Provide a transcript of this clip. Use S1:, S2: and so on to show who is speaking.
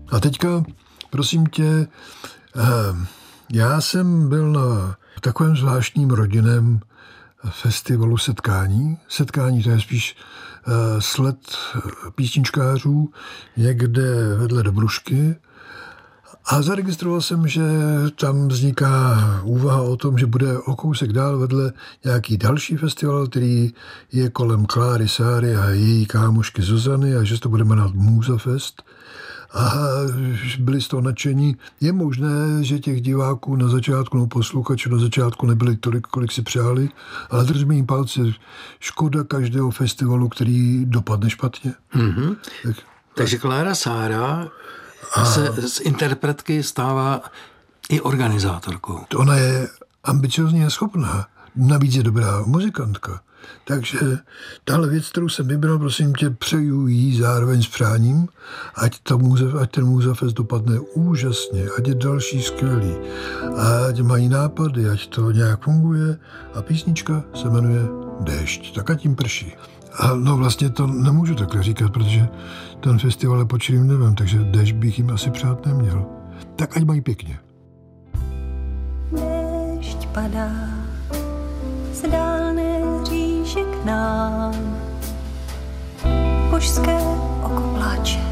S1: A teďka, prosím tě, já jsem byl na takovém zvláštním rodinném festivalu Setkání. Setkání, to je spíš sled písničkářů někde vedle Dobrušky. A zaregistroval jsem, že tam vzniká úvaha o tom, že bude o kousek dál vedle nějaký další festival, který je kolem Kláry Sáry a její kámošky Zuzany a že se to bude jmenovat Můza Fest. A byli z toho nadšení. Je možné, že těch diváků na začátku, nebo posluchačů na začátku nebyli tolik, kolik si přáli, ale držíme jim palce. Škoda každého festivalu, který dopadne špatně.
S2: Mm-hmm. Takže Klára Sára se z interpretky stává i organizátorkou.
S1: Ona je ambiciozní a schopná. Navíc je dobrá muzikantka. Takže tahle věc, kterou jsem vybral, prosím tě, přeju jí zároveň s přáním, ať ten Můza Fest dopadne úžasně, ať je další skvělý, ať mají nápady, ať to nějak funguje. A písnička se jmenuje Déšť, tak ať jim prší. A no vlastně to nemůžu takhle říkat, protože ten festival je pod čirým nebem, takže déšť bych jim asi přát neměl. Tak ať mají pěkně.
S3: Déšť padá z dálné říše k nám, božské oko pláče.